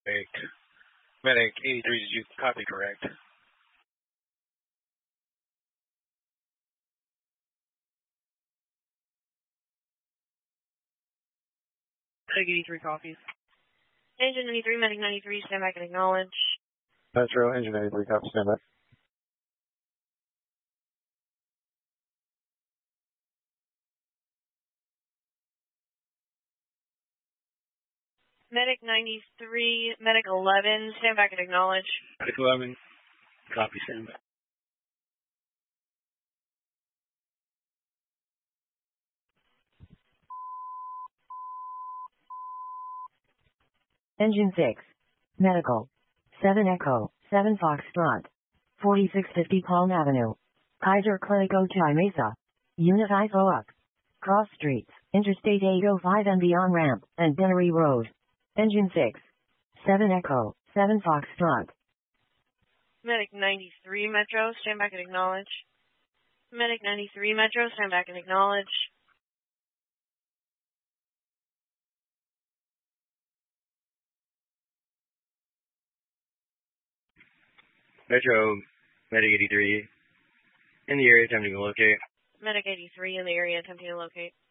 Correct. Medic 83, did you copy correct? Medic 83 copies. Engine 93, Medic 93, stand back and acknowledge. Metro, Engine 83, copy, stand by. Medic 93, Medic 11, stand back and acknowledge. Medic 11, copy, stand by. Engine 6. Medical. 7 Echo, 7 Foxtrot. 4650 Palm Avenue. Kaiser Clinic Ojai Mesa. Unit IFO up. Cross Streets, Interstate 805 and beyond ramp, and Binnery Road. Engine 6. 7 Echo, 7 Foxtrot. Medic 93, Metro, stand back and acknowledge. Medic 93, Metro, stand back and acknowledge. Metro, Medic 83, in the area attempting to locate. Medic 83 in the area attempting to locate.